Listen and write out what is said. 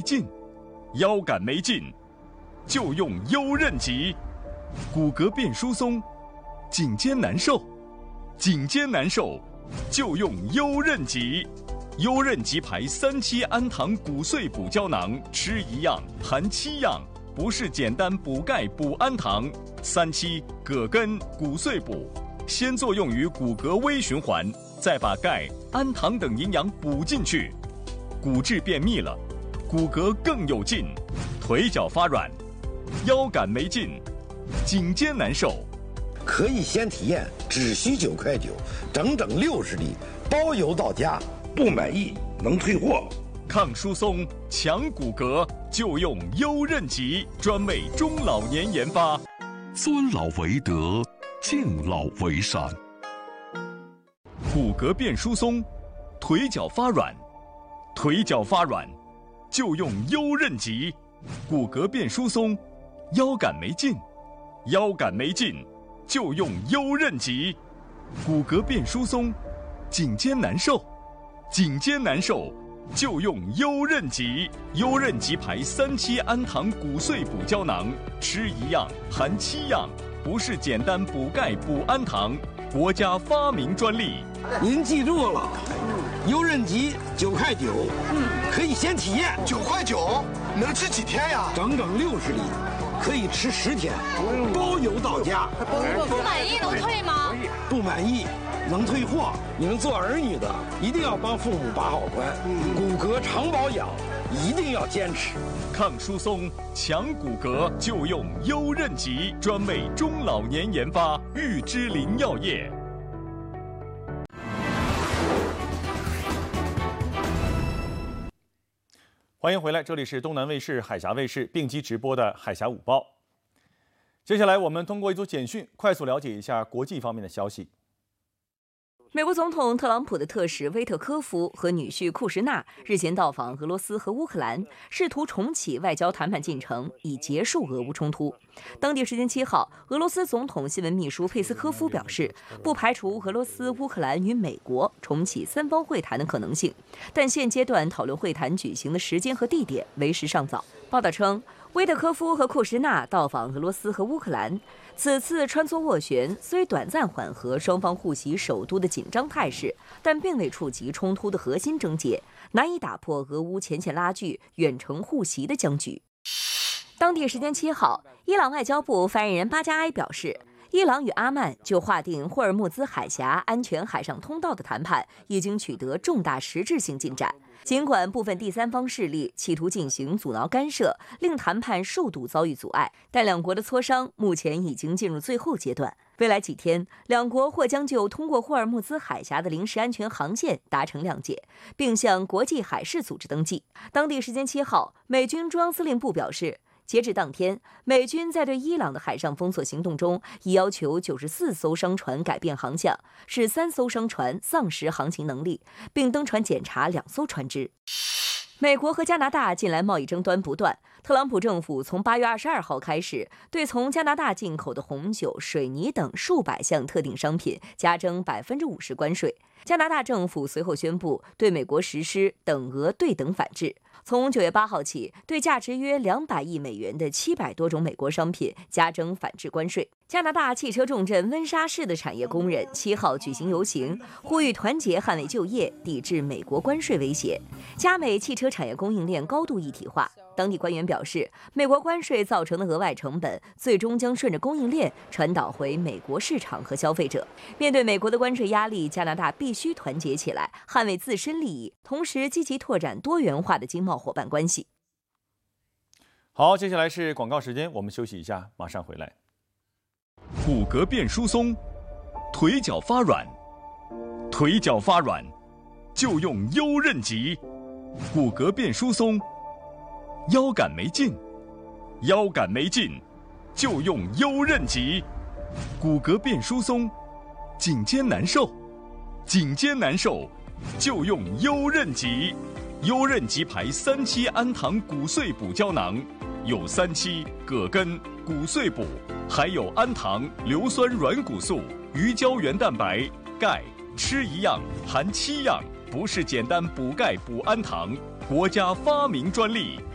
劲，腰杆没劲，就用优韧极。骨骼变疏松，颈肩难受，颈肩难受，就用优韧极。优韧极牌3期氨糖骨碎补胶囊，吃1样含7样，不是简单补钙补氨糖。3期葛根骨碎补，先作用于骨骼微循环，再把钙、氨糖等营养补进去，骨质变密了，骨骼更有劲，腿脚发软，腰杆没劲，颈肩难受。 可以先体验，只需9块9，整整60粒，包邮到家。不满意能退货。 抗疏松、强骨骼，就用优韧极，专为中老年研发。 尊老为德，敬老为善。 骨骼变疏松，腿脚发软，腿脚发软，就用优韧极。骨骼变疏松，腰杆没劲，腰杆没劲，就用优韧极。骨骼变疏松，颈肩难受，颈肩难受，就用优韧极。优韧极牌3期氨糖骨碎补胶囊，吃1样含7样，不是简单补钙补氨糖，国家发明专利。 您记住了，优韧极9块9，可以先体验。 9块9，能吃几天呀？ 整整60粒，可以吃10天，包邮到家。 不满意能退吗？ 不满意能退货。你们做儿女的一定要帮父母把好关，骨骼常保养一定要坚持。 抗疏松、强骨骼，就用优韧极，专为中老年研发，玉芝林药业。 欢迎回来，这里是东南卫视、海峡卫视并机直播的《海峡午报》。接下来，我们通过一组简讯，快速了解一下国际方面的消息。 美国总统特朗普的特使威特科夫和女婿库什纳日前到访俄罗斯和乌克兰，试图重启外交谈判进程，以结束俄乌冲突。当地时间7号，俄罗斯总统新闻秘书佩斯科夫表示，不排除俄罗斯、乌克兰与美国重启3方会谈的可能性，但现阶段讨论会谈举行的时间和地点为时尚早。报道称，威特科夫和库什纳到访俄罗斯和乌克兰，此次穿梭斡旋虽短暂缓和双方互袭首都的紧张态势，但并未触及冲突的核心症结，难以打破俄乌前线拉锯、远程互袭的僵局。当地时间7号，伊朗外交部发言人巴加埃表示，伊朗与阿曼就划定霍尔木兹海峡安全海上通道的谈判已经取得重大实质性进展。尽管部分第三方势力企图进行阻挠干涉，令谈判数度遭遇阻碍，但两国的磋商目前已经进入最后阶段。未来几天，两国或将就通过霍尔木兹海峡的临时安全航线达成谅解，并向国际海事组织登记。当地时间7号，美军中央司令部表示，截至当天，美军在对伊朗的海上封锁行动中，已要求94艘商船改变航向，使3艘商船丧失航行能力，并登船检查2艘船只。美国和加拿大近来贸易争端不断，特朗普政府从8月22号开始，对从加拿大进口的红酒、水泥等数百项特定商品加征50%关税。加拿大政府随后宣布对美国实施等额对等反制。从9月8号起，对价值约200亿美元的700多种美国商品加征反制关税。加拿大汽车重镇温莎市的产业工人7号举行游行，呼吁团结捍卫就业，抵制美国关税威胁。加美汽车产业供应链高度一体化。当地官员表示，美国关税造成的额外成本最终将顺着供应链传导回美国市场和消费者。面对美国的关税压力，加拿大必须团结起来，捍卫自身利益，同时积极拓展多元化的经贸伙伴关系。 好，接下来是广告时间，我们休息一下，马上回来。 骨骼变疏松，腿脚发软，腿脚发软，就用优韧极。骨骼变疏松，腰杆没劲，腰杆没劲，就用优韧极。骨骼变疏松，颈肩难受，颈肩难受，就用优韧极。优韧极牌3期氨糖骨碎补胶囊，有3期葛根骨碎补，还有氨糖、硫酸软骨素、鱼胶原蛋白、钙，吃1样含7样，不是简单补钙补氨糖，国家发明专利。